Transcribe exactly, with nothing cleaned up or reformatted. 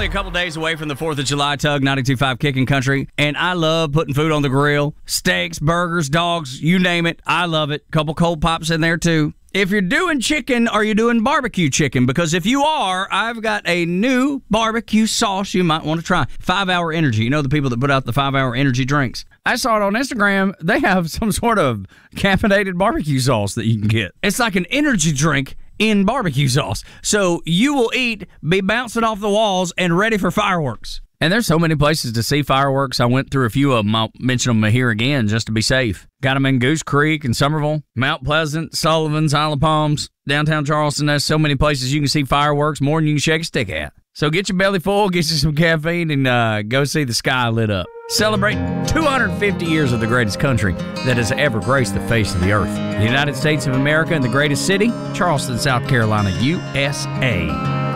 a couple days away from the fourth of July Tug ninety-two point five Kicking Country, and I love putting food on the grill. Steaks, burgers, dogs, you name it. I love it. Couple cold pops in there, too. If you're doing chicken, are you doing barbecue chicken? Because if you are, I've got a new barbecue sauce you might want to try. five hour Energy. You know the people that put out the five hour Energy drinks? I saw it on Instagram. They have some sort of caffeinated barbecue sauce that you can get. It's like an energy drink in barbecue sauce. So you will eat, be bouncing off the walls, and ready for fireworks. And there's so many places to see fireworks. I went through a few of them. I'll mention them here again just to be safe. Got them in Goose Creek and Somerville, Mount Pleasant, Sullivan's, Isle of Palms, downtown Charleston. There's so many places you can see fireworks, more than you can shake a stick at. So get your belly full, get you some caffeine, and uh, go see the sky lit up. Celebrate two hundred fifty years of the greatest country that has ever graced the face of the earth. The United States of America and the greatest city, Charleston, South Carolina, U S A.